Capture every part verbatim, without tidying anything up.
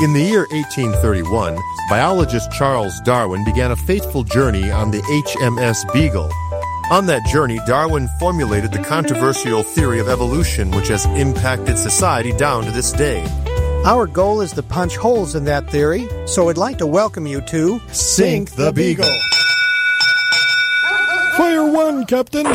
In the year eighteen thirty-one, biologist Charles Darwin began a fateful journey on the H M S Beagle. On that journey, Darwin formulated the controversial theory of evolution, which has impacted society down to this day. Our goal is to punch holes in that theory, so I'd like to welcome you to Sink the Beagle. Fire one, Captain.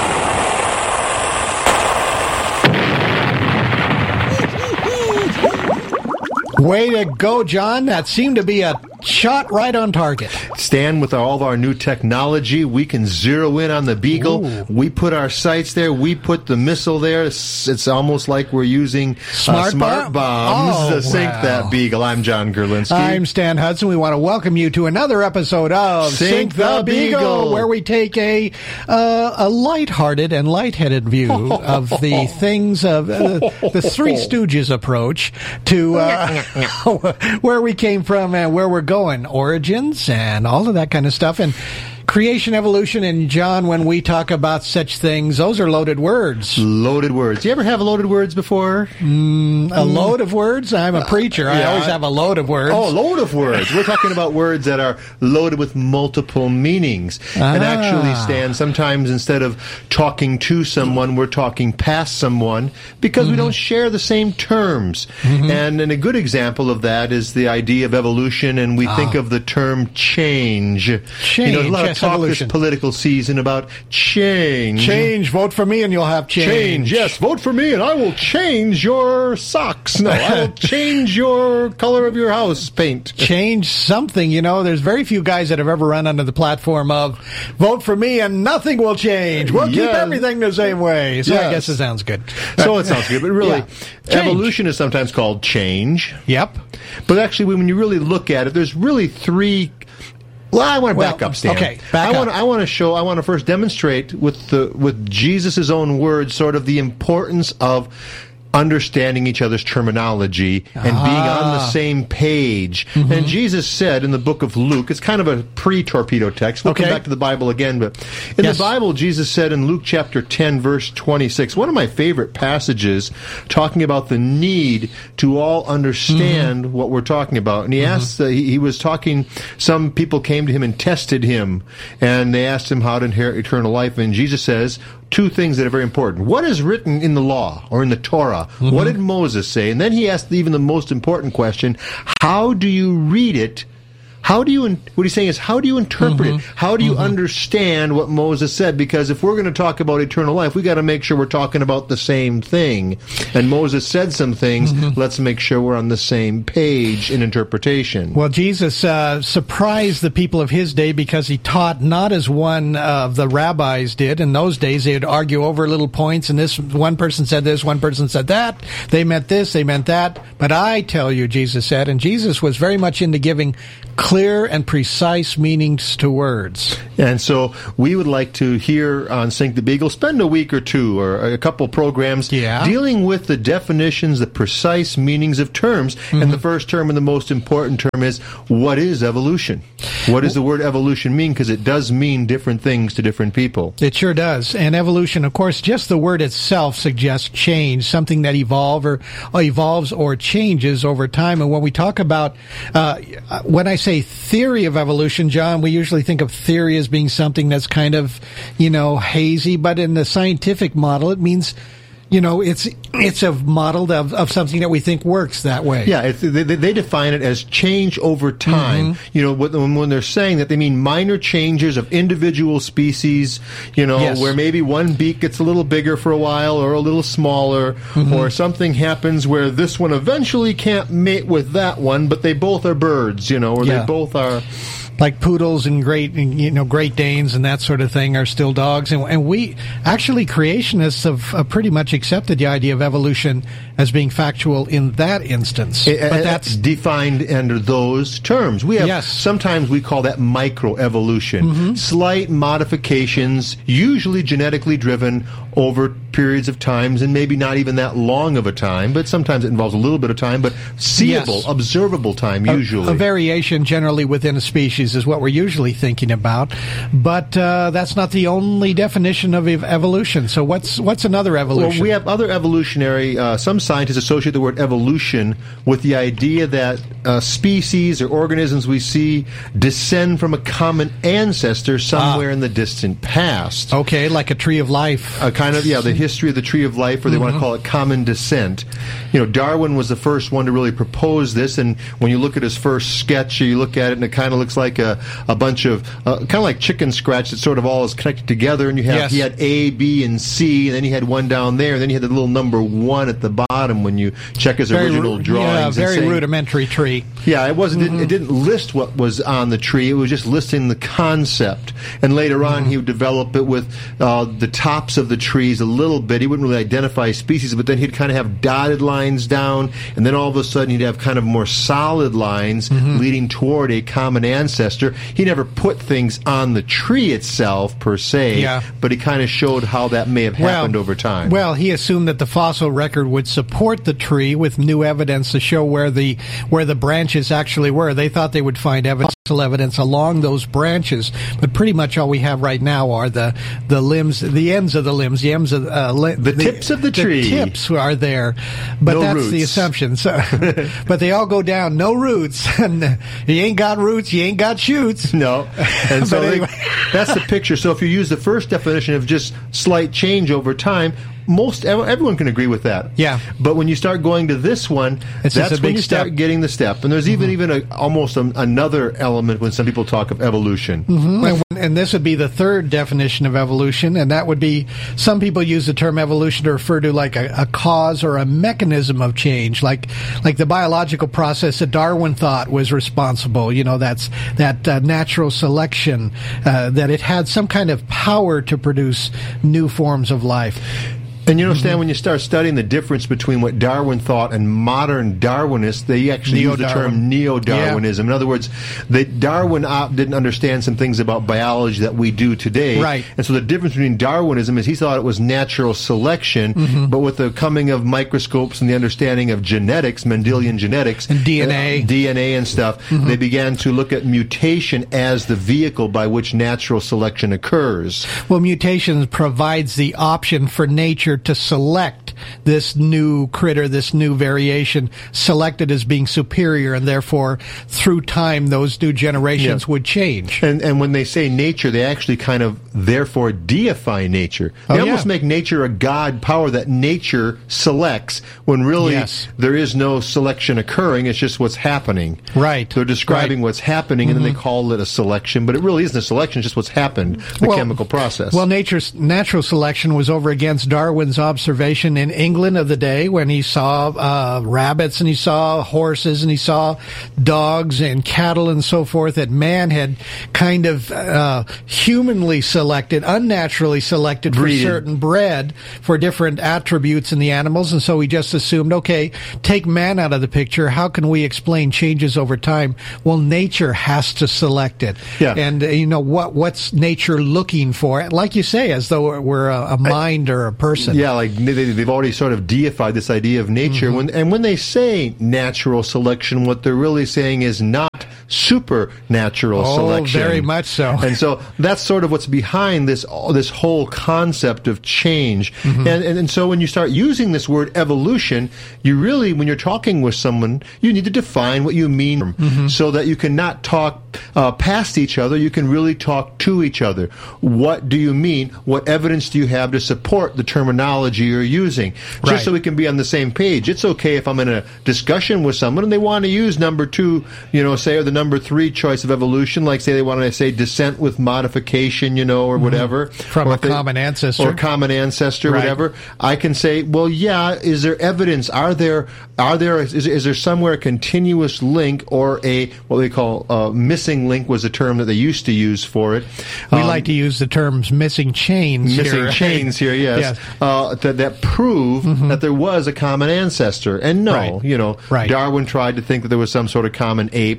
Way to go, John. That seemed to be a shot right on target. Stan, with all of our new technology, we can zero in on the Beagle. Ooh. We put our sights there. We put the missile there. It's, it's almost like we're using smart, uh, smart bombs oh, to sink wow. that Beagle. I'm John Gerlinski. I'm Stan Hudson. We want to welcome you to another episode of Sink, Sink the, the Beagle, Beagle, where we take a uh, a lighthearted and lightheaded view of the things of uh, the Three Stooges approach to uh, where we came from and where we're going. Going origins and all of that kind of stuff, and creation, evolution. And John, when we talk about such things, those are loaded words. Loaded words. You ever have loaded words before? Mm, a mm. load of words? I'm a preacher. Uh, yeah. I always have a load of words. Oh, a load of words. We're talking about words that are loaded with multiple meanings. Ah. And actually, Stan, sometimes instead of talking to someone, we're talking past someone because mm-hmm. we don't share the same terms. Mm-hmm. And, and a good example of that is the idea of evolution, and we ah. think of the term change. Change. You know, a lot yes, of talk evolution. This political season about change. Change. Vote for me and you'll have change. Change. Yes, vote for me and I will change your socks. No, I will change your color of your house paint. Change something. You know, there's very few guys that have ever run under the platform of vote for me and nothing will change. We'll yes. keep everything the same way. So yes. I guess it sounds good. So it sounds good, but really, yeah. evolution is sometimes called change. Yep. But actually, when you really look at it, there's really three. Well, I want to well, back up, Stan. Okay, back I up. want to, I want to show. I want to first demonstrate with the with Jesus' own words, sort of the importance of understanding each other's terminology and ah. being on the same page. Mm-hmm. And Jesus said in the book of Luke, it's kind of a pre-torpedo text. We'll okay. come back to the Bible again, but in yes. the Bible, Jesus said in Luke chapter ten, verse twenty-six, one of my favorite passages, talking about the need to all understand mm-hmm. what we're talking about. And he mm-hmm. asked, uh, he, he was talking, some people came to him and tested him, and they asked him how to inherit eternal life. And Jesus says, two things that are very important. What is written in the law or in the Torah? Mm-hmm. What did Moses say? And then he asked even the most important question, how do you read it? How do you, what he's saying is, how do you interpret mm-hmm. it? How do you mm-hmm. understand what Moses said? Because if we're going to talk about eternal life, we got to make sure we're talking about the same thing. And Moses said some things. Mm-hmm. Let's make sure we're on the same page in interpretation. Well, Jesus uh, surprised the people of his day because he taught not as one of the rabbis did. In those days, they would argue over little points, and this one person said this, one person said that. They meant this, they meant that. But I tell you, Jesus said, and Jesus was very much into giving clear and precise meanings to words. And so we would like to hear on Sink the Beagle, spend a week or two or a couple programs yeah. dealing with the definitions, the precise meanings of terms. Mm-hmm. And the first term and the most important term is, what is evolution? What does the word evolution mean? Because it does mean different things to different people. It sure does. And evolution, of course, just the word itself suggests change, something that evolve or, or evolves or changes over time. And when we talk about, uh, when I say theory of evolution, John, we usually think of theory as being something that's kind of, you know, hazy, but in the scientific model, it means, you know, it's it's a model of, of something that we think works that way. Yeah, it's, they, they define it as change over time. Mm-hmm. You know, when, when they're saying that, they mean minor changes of individual species, you know, yes. where maybe one beak gets a little bigger for a while or a little smaller, mm-hmm. or something happens where this one eventually can't mate with that one, but they both are birds, you know, or yeah. they both are... Like poodles and great, you know, Great Danes and that sort of thing are still dogs. And, and we, actually, creationists have, have pretty much accepted the idea of evolution as being factual in that instance. It, but uh, that's defined under those terms. We have, yes. sometimes we call that microevolution. Mm-hmm. Slight modifications, usually genetically driven over periods of times, and maybe not even that long of a time, but sometimes it involves a little bit of time, but seeable, Yes. observable time A- usually. A, variation generally within a species is what we're usually thinking about, but uh, that's not the only definition of ev- evolution. So what's what's another evolution? Well, we have other evolutionary, uh, some scientists associate the word evolution with the idea that uh, species or organisms we see descend from a common ancestor somewhere Ah. in the distant past. Okay, like a tree of life. Uh, kind of, yeah, the history of the tree of life, or they Mm-hmm. want to call it common descent. You know, Darwin was the first one to really propose this, and when you look at his first sketch, you look at it, and it kind of looks like a, a bunch of, uh, kind of like chicken scratch that sort of all is connected together, and you have, Yes. he had A, B, and C, and then he had one down there, and then you had the little number one at the bottom when you check his Very original ru- drawings. Yeah, and very saying- rudimentary tree. yeah, it wasn't. Mm-hmm. It, it didn't list what was on the tree. It was just listing the concept. And later on, Mm-hmm. he would develop it with uh, the tops of the trees a little bit. He wouldn't really identify species, but then he'd kind of have dotted lines down, and then all of a sudden he'd have kind of more solid lines Mm-hmm. leading toward a common ancestor. He never put things on the tree itself per se, Yeah. but he kind of showed how that may have happened over time. Well, he assumed that the fossil record would support the tree with new evidence to show where the where the branches actually were. They thought they would find evidence, fossil evidence along those branches, but pretty much all we have right now are the the limbs, the ends of the limbs, the ends of uh, li- The tips of the tree. The tips are there, but No that's the roots. assumption. So, but they all go down, no roots, and you ain't got roots, you ain't got shoots. No. And so But they- anyway. that's the picture. So if you use the first definition of just slight change over time, most ev- everyone can agree with that. Yeah. But when you start going to this one, It's just that's a when big you start step. getting the step. And there's even even a, almost a, another element when some people talk of evolution. And, and this would be the third definition of evolution, and that would be, some people use the term evolution to refer to like a, a cause or a mechanism of change, like like the biological process that Darwin thought was responsible. You know, that's that uh, natural selection, uh, that it had some kind of power to produce new forms of life. And you know, Stan, when you start studying the difference between what Darwin thought and modern Darwinists, they actually use the term Neo-Darwin. neo-Darwinism. In other words, they, Darwin op- didn't understand some things about biology that we do today. Right. And so the difference between Darwinism is he thought it was natural selection, Mm-hmm. but with the coming of microscopes and the understanding of genetics, Mendelian genetics, And D N A. uh, D N A and stuff, Mm-hmm. they began to look at mutation as the vehicle by which natural selection occurs. Well, mutation provides the option for nature to select this new critter, this new variation, selected as being superior, and therefore, through time, those new generations Yeah. would change. And and when they say nature, they actually kind of therefore deify nature. They Oh, almost yeah. make nature a god power that nature selects when really Yes. there is no selection occurring. It's just what's happening. Right. They're describing Right. what's happening, and then they call it a selection, but it really isn't a selection. It's just what's happened, the Well- chemical process. Well, nature's natural selection was over against Darwin's observation in England of the day when he saw uh, rabbits and he saw horses and he saw dogs and cattle and so forth, that man had kind of uh, humanly selected, unnaturally selected for Breeded. certain bred for different attributes in the animals, and so he just assumed, okay, take man out of the picture. How can we explain changes over time? Well, nature has to select it. Yeah. And uh, you know what? What's nature looking for? Like you say, as though we're a, a mind or a person. Yeah, like they, they've already sort of deified this idea of nature. Mm-hmm. When, and when they say natural selection, what they're really saying is not supernatural Oh, selection. very much so. And so that's sort of what's behind this this whole concept of change. Mm-hmm. And, and and so when you start using this word evolution, you really, when you're talking with someone, you need to define what you mean, Mm-hmm. so that you can not talk uh, past each other. You can really talk to each other. What do you mean? What evidence do you have to support the terminology you're using? Just Right. so we can be on the same page. It's okay if I'm in a discussion with someone and they want to use number two, you know, say, or the number three choice of evolution, like say they want to say descent with modification, you know, or whatever. From Or a if they- common ancestor. Or common ancestor, Right. whatever. I can say, well, yeah, is there evidence? Are there, are there, is, is there somewhere a continuous link or a, what they call, uh, missing link was a term that they used to use for it. We Um, like to use the terms missing chains missing here. chains here, yes, Yes. Uh, that, that prove that there was a common ancestor. And no, Right. you know, Right. Darwin tried to think that there was some sort of common ape or,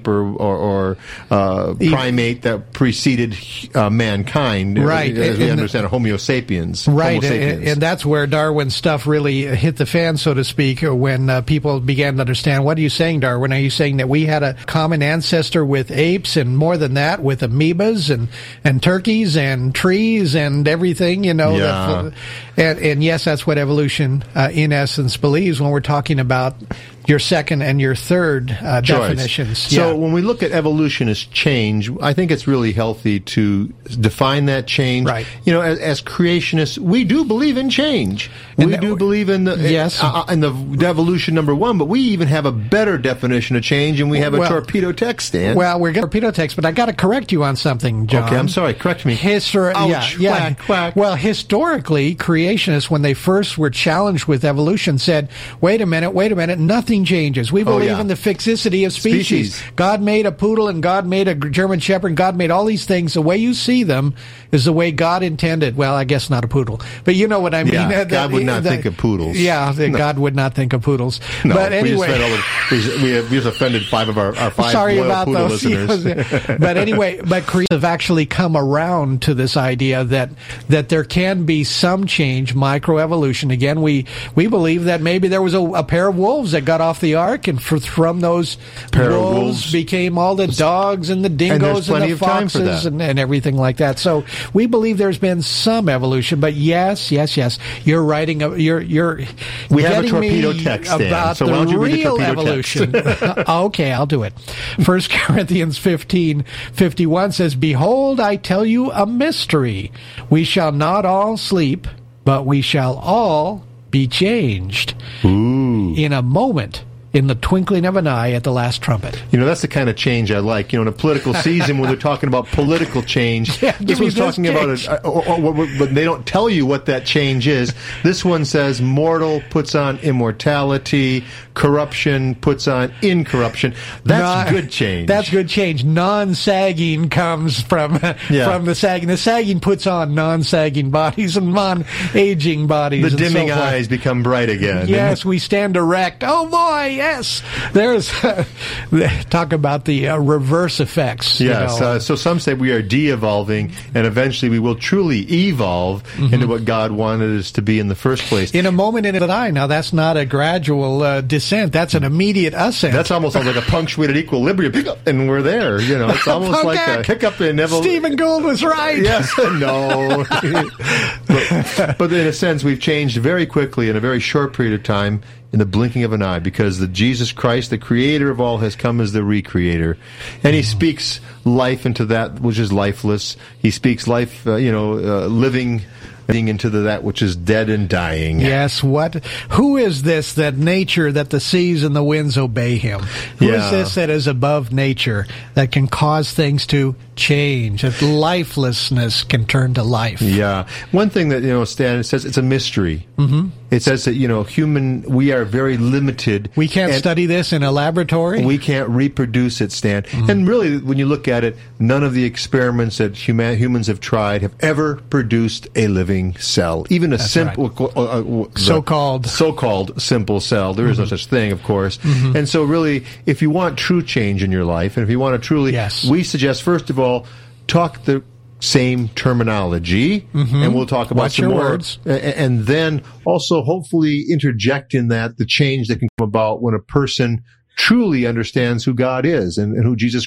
or, or uh, primate that preceded uh, mankind. Right. As we and, understand, Homo sapiens. Right. Homo sapiens. And, and that's where Darwin's stuff really hit the fan, so to speak, when uh, people began to understand, what are you saying, Darwin? Are you saying that we had a common ancestor with apes and more than that, with amoebas and, and turkeys and trees and everything, you know? Yeah. That, and, and yes, that's what evolution, uh, in essence, believes when we're talking about your second and your third uh, definitions. So yeah. when we look at evolution as change, I think it's really healthy to define that change. Right. You know, as, as creationists, we do believe in change. And we that, do believe in the yes. uh, in the evolution number one, but we even have a better definition of change, and we have a well, torpedo text, Stan. Well, we're going to torpedo text, but I got to correct you on something, John. Okay, I'm sorry. Correct me. Histor- Ouch, yeah, quack, yeah. quack. Well, historically, creationists, when they first were challenged with evolution, said, wait a minute, wait a minute, nothing changes. We believe oh, yeah. in the fixicity of species. species. God made a poodle and God made a German Shepherd and God made all these things. The way you see them is the way God intended. Well, I guess not a poodle, but you know what I mean. Yeah, the, God would not the, think of poodles. Yeah, the, no. God would not think of poodles. No, but anyway. we just, all the, we, have, we just offended five of our, our five Sorry loyal about poodle those. listeners. But anyway, but creationists have actually come around to this idea that that there can be some change, microevolution. Again, we we believe that maybe there was a, a pair of wolves that got off the ark, and for, from those pair wolves, of wolves became all the dogs and the dingoes and, and the foxes and, and everything like that. So we believe there's been some evolution. But yes, yes, yes, you're writing. A, you're you're. We have a getting torpedo me text, Dan. about So the why don't you read the real torpedo evolution. text? Okay, I'll do it. First Corinthians fifteen fifty-one says, "Behold, I tell you a mystery. We shall not all sleep, but we shall all be changed Ooh. in a moment, in the twinkling of an eye, at the last trumpet." You know, that's the kind of change I like. You know, in a political season when they're talking about political change, Yeah, this give me one's this talking about change. it, or, or, or, but they don't tell you what that change is. This one says, mortal puts on immortality, corruption puts on incorruption. That's Non- good change. That's good change. Non-sagging comes from Yeah. from the sagging. The sagging puts on non-sagging bodies and non-aging bodies. The and dimming so forth. eyes become bright again. Yes, we stand erect. Oh boy, yes. There's talk about the uh, reverse effects. you Yes. know. Uh, so some say we are de-evolving, and eventually we will truly evolve Mm-hmm. into what God wanted us to be in the first place. In a moment in an eye. Now that's not a gradual uh, descent. That's an immediate ascent. That's almost like a punctuated equilibrium, and we're there. You know, it's almost like a hiccup in evolution. Stephen Gould was right. Yes, no. but, but in a sense, we've changed very quickly in a very short period of time, in the blinking of an eye, because the Jesus Christ, the creator of all, has come as the recreator. And he speaks life into that which is lifeless. He speaks life, uh, you know, uh, living into the, that which is dead and dying. Yes, what? Who is this that nature, that the seas and the winds obey him? Who Yeah. is this that is above nature, that can cause things to change, that lifelessness can turn to life? Yeah. One thing that, you know, Stan, it says it's a mystery. Mm-hmm. It says that, you know, human, we are very limited. We can't and study this in a laboratory? we can't reproduce it, Stan. Mm-hmm. And really, when you look at it, none of the experiments that human, humans have tried have ever produced a living cell. Even a That's simple, uh, uh, So-called. so-called simple cell. There is Mm-hmm. no such thing, of course. Mm-hmm. And so really, if you want true change in your life, and if you want to truly, Yes. we suggest, first of all, talk the same terminology, Mm-hmm. and we'll talk about Watch some your more. words. A- And then also hopefully interject in that the change that can come about when a person truly understands who God is and, and who Jesus